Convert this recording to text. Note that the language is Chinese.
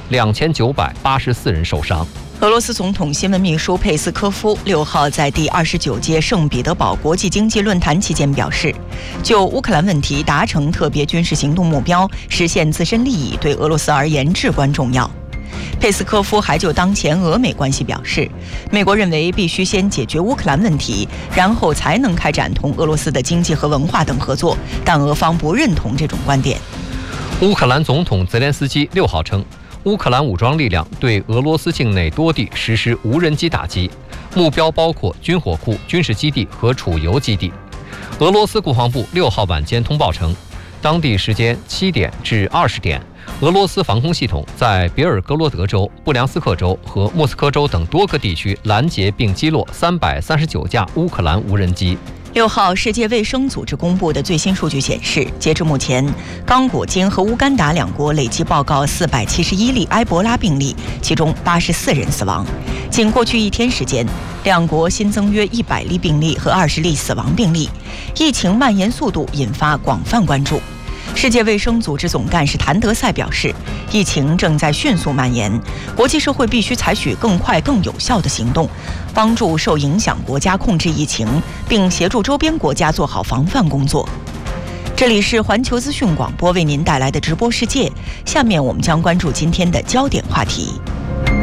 ，2984人受伤。 俄罗斯总统新闻秘书佩斯科夫6号在第29届圣彼得堡国际经济论坛期间表示，就乌克兰问题达成特别军事行动目标，实现自身利益对俄罗斯而言至关重要。佩斯科夫还就当前俄美关系表示，美国认为必须先解决乌克兰问题，然后才能开展同俄罗斯的经济和文化等合作，但俄方不认同这种观点。 乌克兰总统泽连斯基6号称，乌克兰武装力量对俄罗斯境内多地实施无人机打击，目标包括军火库、军事基地和储油基地。俄罗斯国防部6号晚间通报称，当地时间7点至20点，俄罗斯防空系统在别尔哥罗德州、布良斯克州和莫斯科州等多个地区拦截并击落339架乌克兰无人机。 6号，世界卫生组织公布的最新数据显示，截至目前，刚果金和乌干达两国累计报告471例埃博拉病例，其中84人死亡。仅过去1天时间，两国新增约100例病例和20例死亡病例，疫情蔓延速度引发广泛关注。世界卫生组织总干事谭德赛表示，疫情正在迅速蔓延，国际社会必须采取更快、更有效的行动，帮助受影响国家控制疫情，并协助周边国家做好防范工作。这里是环球资讯广播为您带来的直播世界，下面我们将关注今天的焦点话题。